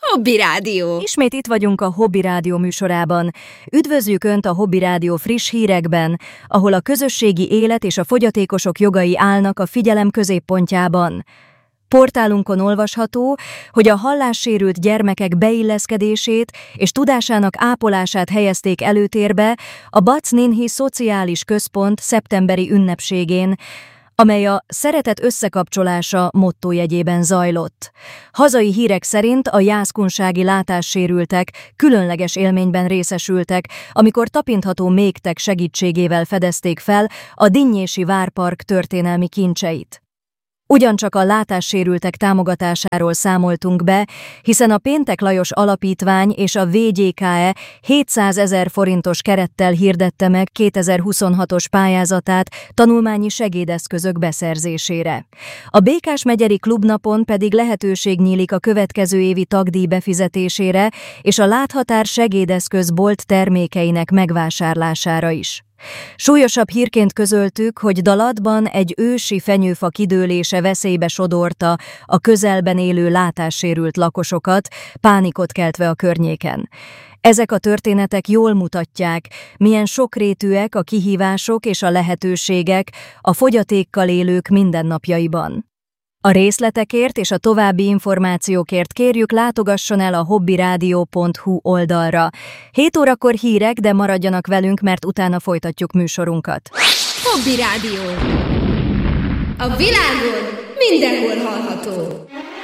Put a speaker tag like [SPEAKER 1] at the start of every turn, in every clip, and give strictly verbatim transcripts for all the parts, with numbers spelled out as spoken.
[SPEAKER 1] Hobby Rádió.
[SPEAKER 2] Ismét itt vagyunk a Hobby Rádió műsorában. Üdvözljük Önt a Hobby Rádió friss hírekben, ahol a közösségi élet és a fogyatékosok jogai állnak a figyelem középpontjában. Portálunkon olvasható, hogy a hallássérült gyermekek beilleszkedését és tudásának ápolását helyezték előtérbe a Bac Ninhi Szociális Központ szeptemberi ünnepségén, amely a szeretet összekapcsolása mottójegyében zajlott. Hazai hírek szerint a jászkunsági látássérültek különleges élményben részesültek, amikor tapintható mégtek segítségével fedezték fel a Dinnyési Várpark történelmi kincseit. Ugyancsak a látássérültek támogatásáról számoltunk be, hiszen a Péntek Lajos Alapítvány és a vé gyé ká e hétszázezer forintos kerettel hirdette meg kétezer-huszonhatos pályázatát tanulmányi segédeszközök beszerzésére. A Békás megyeri klubnapon pedig lehetőség nyílik a következő évi tagdíj befizetésére és a Láthatár segédeszközbolt termékeinek megvásárlására is. Súlyosabb hírként közöltük, hogy Dalatban egy ősi fenyőfa kidőlése veszélybe sodorta a közelben élő látássérült lakosokat, pánikot keltve a környéken. Ezek a történetek jól mutatják, milyen sokrétűek a kihívások és a lehetőségek a fogyatékkal élők mindennapjaiban. A részletekért és a további információkért kérjük, látogasson el a hobbyradio pont hu oldalra. hét órakor hírek, de maradjanak velünk, mert utána folytatjuk műsorunkat.
[SPEAKER 1] Hobby Rádió. A világon mindenhol hallható.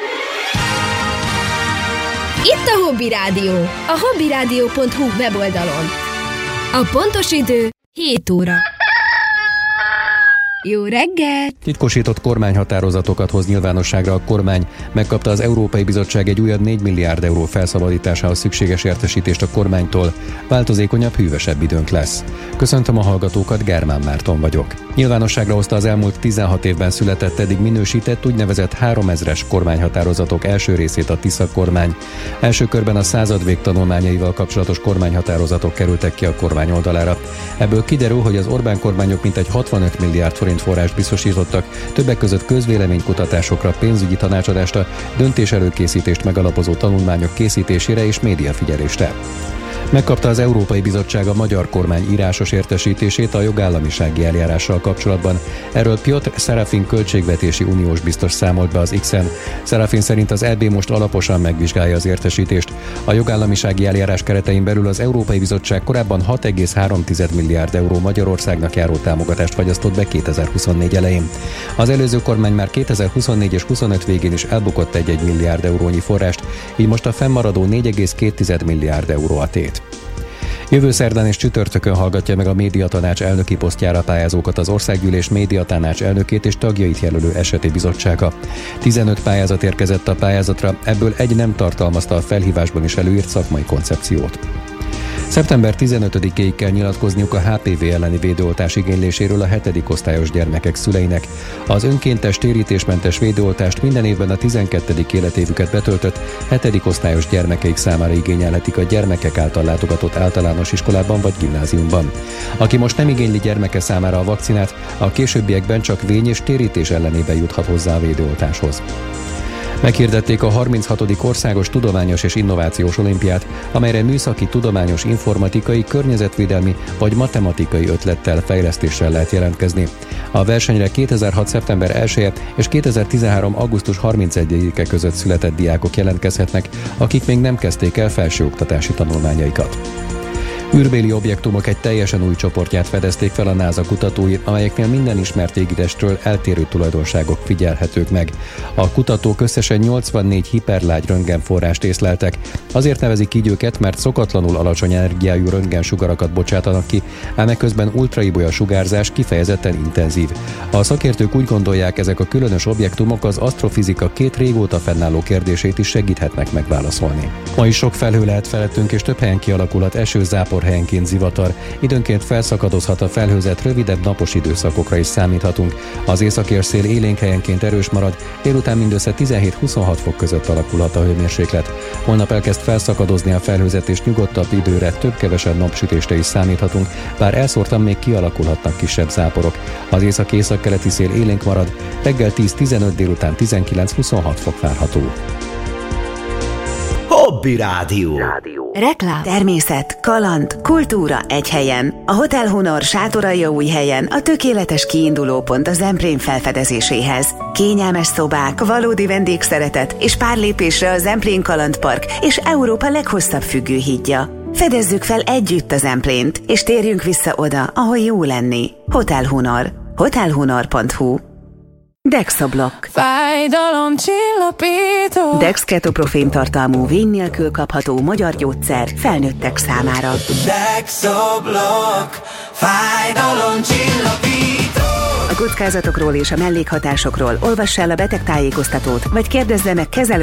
[SPEAKER 1] Itt a Hobby Rádió, a hobbyradio pont hu weboldalon. A pontos idő hét óra. Jó reggelt!
[SPEAKER 3] Titkosított kormányhatározatokat hoz nyilvánosságra a kormány. Megkapta az Európai Bizottság egy újabb négy milliárd euró felszabadításához szükséges értesítést a kormánytól. Változékonyabb, hűvösebb időnk lesz. Köszöntöm a hallgatókat, Germán Márton vagyok. Nyilvánosságra hozta az elmúlt tizenhat évben született, eddig minősített úgynevezett háromezres kormányhatározatok első részét a Tisza kormány. Első körben a századvég tanulmányaival kapcsolatos kormányhatározatok kerültek ki a kormány oldalára. Ebből kiderül, hogy az Orbán kormányok mintegy hatvanöt milliárd forint forrást biztosítottak, többek között közvéleménykutatásokra, pénzügyi tanácsadásra, döntés előkészítést megalapozó tanulmányok készítésére és médiafigyelésre. Megkapta az Európai Bizottság a magyar kormány írásos értesítését a jogállamisági eljárással kapcsolatban. Erről Piotr Serafin költségvetési uniós biztos számolt be az X-en. Serafin szerint az é bé most alaposan megvizsgálja az értesítést. A jogállamisági eljárás keretein belül az Európai Bizottság korábban hat egész három milliárd euró Magyarországnak járó támogatást fagyasztott be kétezer-huszonnégy elején. Az előző kormány már kétezer-huszonnégy és huszonöt végén is elbukott egy-egy milliárd eurónyi forrást, így most a fennmaradó négy egész két milliárd euró a tét. Jövő szerdán és csütörtökön hallgatja meg a Médiatanács elnöki posztjára pályázókat az Országgyűlés Médiatanács elnökét és tagjait jelölő eseti bizottsága. tizenöt pályázat érkezett a pályázatra, ebből egy nem tartalmazta a felhívásban is előírt szakmai koncepciót. szeptember tizenötödikéig kell nyilatkozniuk a há pé vé elleni védőoltás igényléséről a hetedik osztályos gyermekek szüleinek. Az önkéntes térítésmentes védőoltást minden évben a tizenkettedik életévüket betöltött hetedik osztályos gyermekeik számára igényelhetik a gyermekek által látogatott általános iskolában vagy gimnáziumban. Aki most nem igényli gyermeke számára a vakcinát, a későbbiekben csak vény és térítés ellenében juthat hozzá a védőoltáshoz. Meghirdették a harminchatodik Országos Tudományos és Innovációs Olimpiát, amelyre műszaki, tudományos, informatikai, környezetvédelmi vagy matematikai ötlettel, fejlesztéssel lehet jelentkezni. A versenyre kétezer-hat szeptember elseje és kétezer-tizenhárom augusztus harmincegyedike között született diákok jelentkezhetnek, akik még nem kezdték el felsőoktatási tanulmányaikat. Űrbéli objektumok egy teljesen új csoportját fedezték fel a NASA kutatói, amelyeknél minden ismert égitestről eltérő tulajdonságok figyelhetők meg. A kutatók összesen nyolcvannégy hiperlágy röntgenforrást észleltek. Azért nevezik így őket, mert szokatlanul alacsony energiájú röntgensugarakat bocsátanak ki, ám eközben ultraibolya sugárzás kifejezetten intenzív. A szakértők úgy gondolják, ezek a különös objektumok az asztrofizika két régóta fennálló kérdését is segíthetnek megválaszolni. Ma is sok felhő lehet felettünk, és több helyen kialakulhat eső, zápor, helyenként zivatar. Időnként felszakadozhat a felhőzet, rövidebb napos időszakokra is számíthatunk. Az északérszél élénk helyenként erős marad, délután mindössze tizenhét-huszonhat fok között alakulhat a hőmérséklet. Holnap elkezd felszakadozni a felhőzet, és nyugodtabb időre, több-kevesebb napsütésre is számíthatunk, bár elszórtan még kialakulhatnak kisebb záporok. Az észak-északkeleti szél élénk marad, reggel tíz-tizenöt, délután tizenkilenc-huszonhat fok várható.
[SPEAKER 4] Hobby Rádió.
[SPEAKER 2] Reklám.
[SPEAKER 5] Természet, kaland, kultúra egy helyen. A Hotel Hunor Sátoraljaújhelyen a tökéletes kiinduló pont a Zemplén felfedezéséhez. Kényelmes szobák, valódi vendégszeretet és pár lépésre a Zemplén Kalandpark és Európa leghosszabb függőhídja. Fedezzük fel együtt a Zemplént, és térjünk vissza oda, ahol jó lenni. Hotel Hunor. hotelhunor pont hu. Dexoblock.
[SPEAKER 6] Fájdalomcsillapító.
[SPEAKER 5] Dex ketoprofén tartalmú, vény nélkül kapható magyar gyógyszer felnőttek számára.
[SPEAKER 6] Dexoblock. Fájdalomcsillapító.
[SPEAKER 5] A kockázatokról és a mellékhatásokról olvass el a betegtájékoztatót, vagy kérdezze meg kezelő